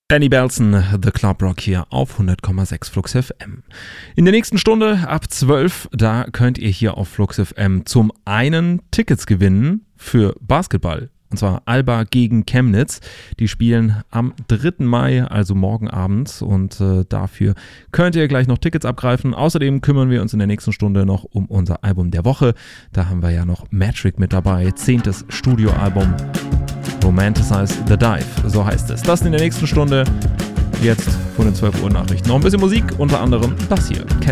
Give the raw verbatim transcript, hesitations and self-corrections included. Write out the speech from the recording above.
Danny Belson, The Club Rock hier auf hundert Komma sechs Flux F M. In der nächsten Stunde ab zwölf, da könnt ihr hier auf Flux F M zum einen Tickets gewinnen für Basketball. Und zwar Alba gegen Chemnitz. Die spielen am dritten Mai, also morgen Abend. Und äh, dafür könnt ihr gleich noch Tickets abgreifen. Außerdem kümmern wir uns in der nächsten Stunde noch um unser Album der Woche. Da haben wir ja noch Metric mit dabei. Zehntes Studioalbum. Romanticize the Dive, so heißt es. Das in der nächsten Stunde. Jetzt von den zwölf Uhr Nachrichten. Noch ein bisschen Musik, unter anderem das hier.